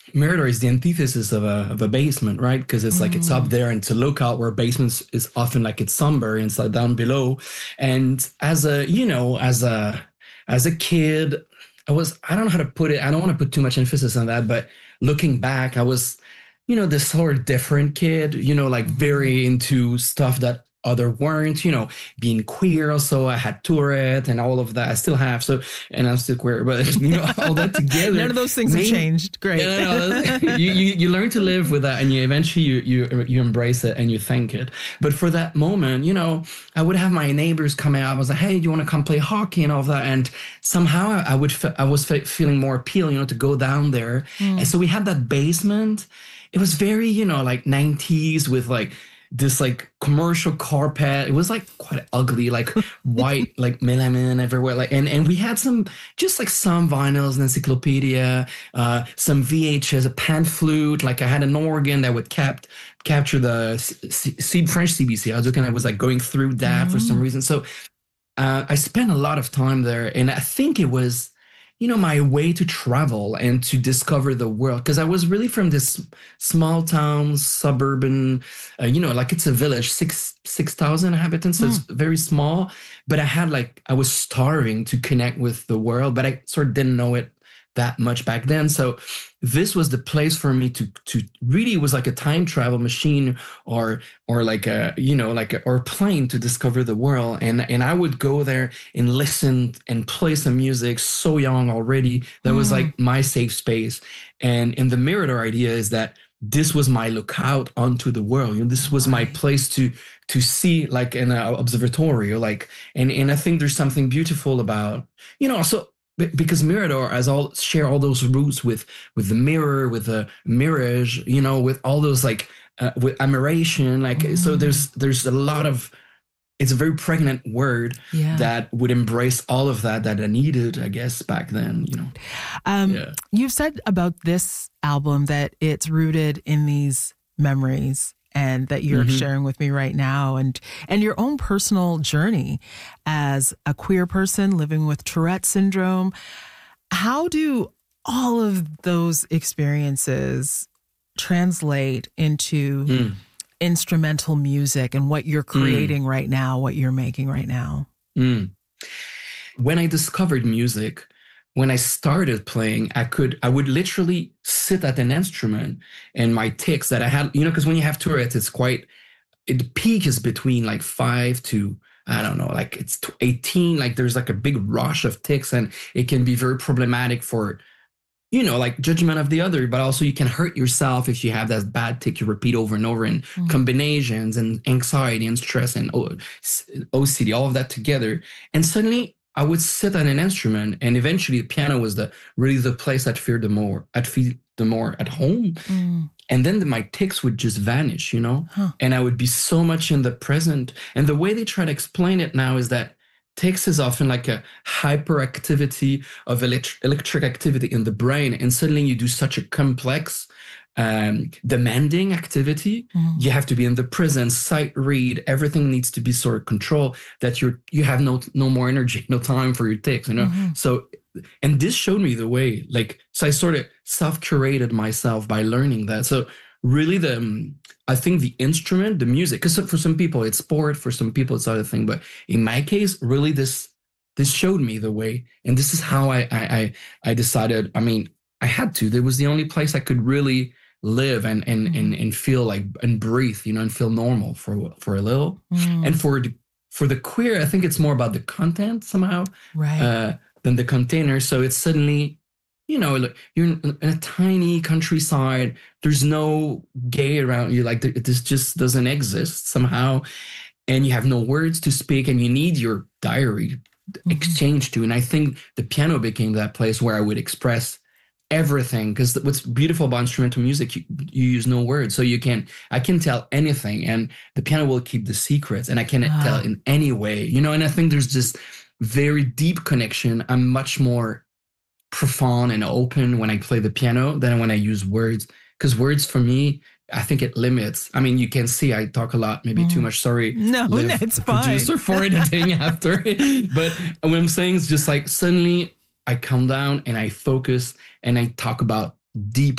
Mirador is the antithesis of a basement, right? Because it's like it's up Mm. there and to look out where basements is often like it's somber and it's like down below. And as a kid, I don't know how to put it. I don't want to put too much emphasis on that, but looking back, I was, this sort of different kid, like very into stuff that other weren't, being queer also. I had Tourette and all of that. I still have, so, and I'm still queer, but all that together. None of those things have changed. Great. You learn to live with that, and you eventually you embrace it and you thank it. But for that moment, I would have my neighbors come out. I was like, hey, do you want to come play hockey and all of that? And somehow I was feeling more appeal, to go down there. And so we had that basement. It was very, like 90s with like this like commercial carpet. It was like quite ugly, like white, like melamine everywhere. Like, and we had some vinyls, an encyclopedia, some VHS, a pan flute. Like I had an organ that would capture the French CBC. I was like going through that for some reason. So I spent a lot of time there, and I think it was, my way to travel and to discover the world. Because I was really from this small town, suburban, like it's a village, 6,000 inhabitants, so it's very small. But I was starving to connect with the world, but I sort of didn't know it that much back then. So this was the place for me to really, it was like a time travel machine or like or a plane to discover the world. And I would go there and listen and play some music so young already. That was like my safe space. And the Mirador idea is that this was my lookout onto the world. This was my place to see, like in an observatory, or like, and I think there's something beautiful about, also because Mirador share all those roots with the mirror, with the mirage, with all those like with admiration, like so there's a lot of, it's a very pregnant word that would embrace all of that I needed, I guess, back then, You've said about this album that it's rooted in these memories and that you're sharing with me right now, and your own personal journey as a queer person living with Tourette syndrome. How do all of those experiences translate into instrumental music and what you're creating right now, what you're making right now? When I discovered music, when I started playing, I would literally sit at an instrument, and my tics that I had, because when you have Tourette's, the peak is between like 5 to, I don't know, like it's 18, like there's like a big rush of tics, and it can be very problematic for, like judgment of the other, but also you can hurt yourself if you have that bad tic you repeat over and over, and combinations and anxiety and stress and OCD, all of that together. And suddenly I would sit on an instrument, and eventually the piano was really the place I'd feel the more at home. And then my tics would just vanish, and I would be so much in the present. And the way they try to explain it now is that tics is often like a hyperactivity of electric activity in the brain. And suddenly you do such a complex, demanding activity. You have to be in the present, sight read, everything needs to be sort of controlled, that you have no more energy, no time for your tics, So, and this showed me the way, so I sort of self-curated myself by learning that. So really I think the instrument, the music, because for some people it's sport, for some people it's other thing, but in my case, really this showed me the way, and this is how I decided. I mean, I had to. There was the only place I could really live and feel like, and breathe, and feel normal for a little. And for the queer, I think it's more about the content somehow, right, than the container. So it's suddenly, you're in a tiny countryside. There's no gay around you. Like this just doesn't exist somehow, and you have no words to speak, and you need your diary exchange to. And I think the piano became that place where I would express everything, because what's beautiful about instrumental music, you use no words, so I can tell anything, and the piano will keep the secrets, and I can tell in any way, and I think there's this very deep connection. I'm much more profound and open when I play the piano than when I use words, because words for me, I think it limits. I mean, you can see I talk a lot, maybe too much. Sorry, no, it's fine. Producer for editing after, but what I'm saying is just like suddenly I calm down and I focus and I talk about deep